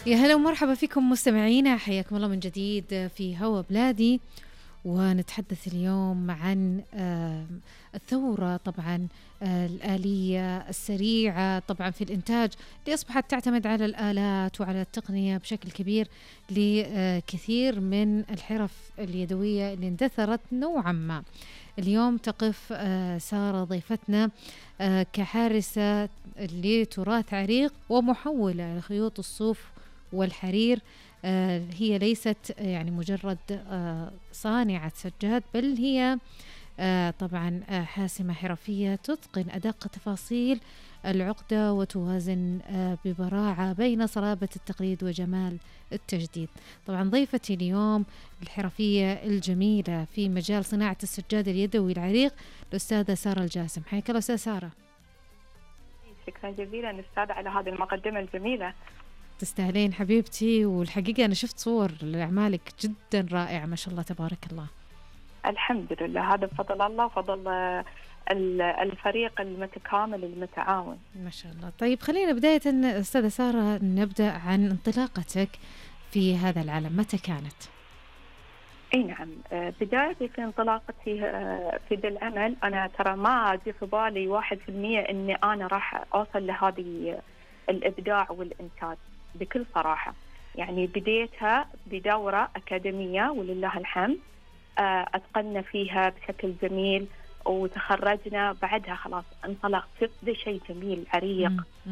يا هلا ومرحبا فيكم مستمعينا، حياكم الله من جديد في هوا بلادي. ونتحدث اليوم عن الثورة طبعا، الآلية السريعة طبعا في الإنتاج اللي أصبحت تعتمد على الآلات وعلى التقنية بشكل كبير لكثير من الحرف اليدوية اللي اندثرت نوعا ما. اليوم تقف سارة ضيفتنا كحارسة لتراث عريق ومحولة لخيوط الصوف والحرير. هي ليست يعني مجرد صانعة سجاد، بل هي طبعا حاسمة حرفية تتقن أدق تفاصيل العقدة وتوازن ببراعة بين صلابة التقليد وجمال التجديد. طبعا ضيفتي اليوم الحرفية الجميلة في مجال صناعة السجاد اليدوي العريق الأستاذة سارة الجاسم. حياك الله أستاذة سارة. شكرا جزيلا أستاذ على هذه المقدمة الجميلة. تستاهلين حبيبتي، والحقيقة أنا شفت صور لأعمالك جدا رائعة ما شاء الله تبارك الله. الحمد لله، هذا بفضل الله وفضل الفريق المتكامل المتعاون ما شاء الله. طيب خلينا بداية أستاذة سارة نبدأ عن انطلاقتك في هذا العالم، متى كانت؟ اي نعم، بدايتي في انطلاقتي في ذا العمل انا ترى ما اجي في بالي 1% اني انا راح اوصل لهذه الابداع والانتاج بكل صراحه. يعني بديتها بدوره اكاديميه ولله الحمد، اتقنا فيها بشكل جميل وتخرجنا. بعدها خلاص انطلقت، شفت شيء جميل عريق.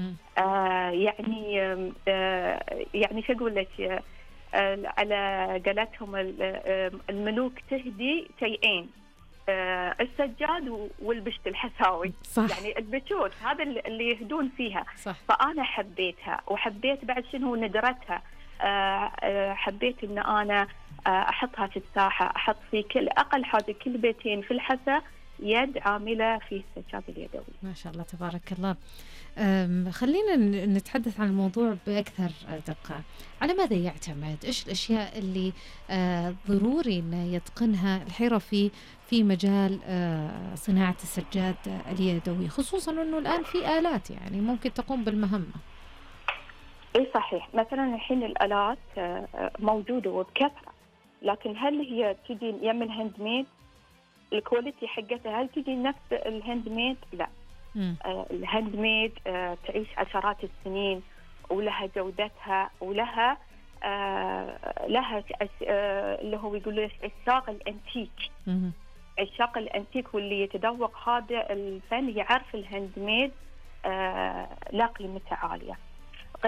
يعني شو اقول لك، على قالتهم الملوك تهدي شيئين، السجاد والبشت الحساوي. صح. يعني البشوت هذا اللي يهدون فيها. صح. فأنا حبيتها، وحبيت بعد شنو ندرتها. حبيت إن أنا أحطها في الساحة، أحط في كل أقل حاجة كل بيتين في الحسا يد عاملة في السجاد اليدوي. ما شاء الله تبارك الله. خلينا نتحدث عن الموضوع بأكثر دقة. على ماذا يعتمد؟ إيش الأشياء اللي ضروري أن يتقنها الحرفي في مجال صناعة السجاد اليدوي، خصوصا أنه الآن في آلات يعني ممكن تقوم بالمهمة؟ إيه صحيح، مثلا الحين الآلات موجودة وبكثرة، لكن هل هي تجي يم الهاند ميد؟ الكواليتي حقتها هل تجي نفس الهاند ميد؟ لا. الهاند ميد تعيش عشرات السنين ولها جودتها ولها اللي هو يقول عشاق الانتيك. عشاق الانتيك واللي يتذوق هذا الفن يعرف الهاند ميد لا قيمته عالية.